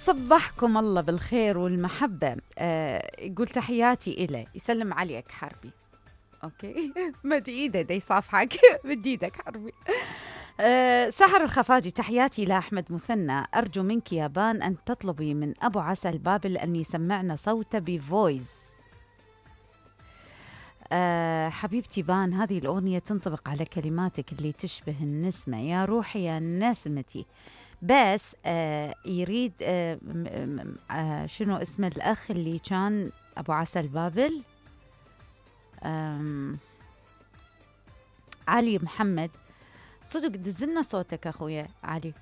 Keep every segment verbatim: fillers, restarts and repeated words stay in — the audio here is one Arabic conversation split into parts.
صبحكم الله بالخير والمحبة. آه يقول تحياتي إليه، يسلم عليك حربي. أوكي مد إيده دي صافحك مد إيدك حربي. آه سحر الخفاجي، تحياتي لأحمد مثنى. أرجو منك يا بان أن تطلبي من أبو عسل بابل أن يسمعنا صوته بفويس. أه حبيبتي بان، هذه الأغنية تنطبق على كلماتك اللي تشبه النسمة، يا روحي يا نسمتي. بس أه يريد أه أه شنو اسم الأخ اللي كان أبو عسل بابل؟ علي محمد. صدق دزلنا صوتك أخويا علي.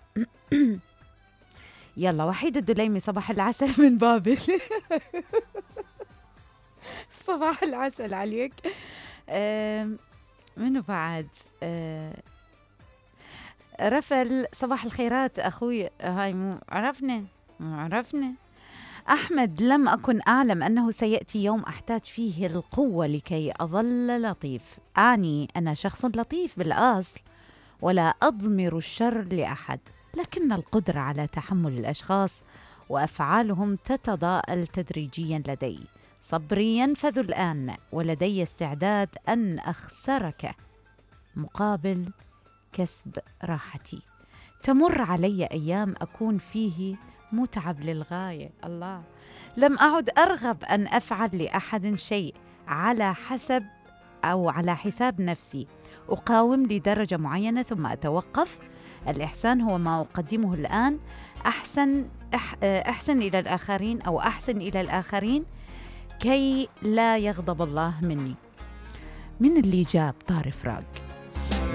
يلا وحيد الدليمي، صباح العسل من بابل. صباح العسل عليك. منو بعد؟ أه رفل، صباح الخيرات أخوي. هاي مو عرفنا مو عرفنا. أحمد، لم أكن أعلم أنه سيأتي يوم أحتاج فيه القوة لكي أظل لطيف. أعني أنا شخص لطيف بالأصل ولا أضمر الشر لأحد، لكن القدرة على تحمل الأشخاص وأفعالهم تتضاءل تدريجيا لدي. صبري ينفذ الآن، ولدي استعداد أن أخسرك مقابل كسب راحتي. تمر علي أيام أكون فيه متعب للغاية. الله، لم أعد أرغب أن أفعل لأحد شيء على حسب أو على حساب نفسي. أقاوم لدرجة معينة ثم أتوقف. الإحسان هو ما أقدمه الآن. أحسن أحسن إلى الآخرين أو أحسن إلى الآخرين كي لا يغضب الله مني. من اللي جاب طارف راق؟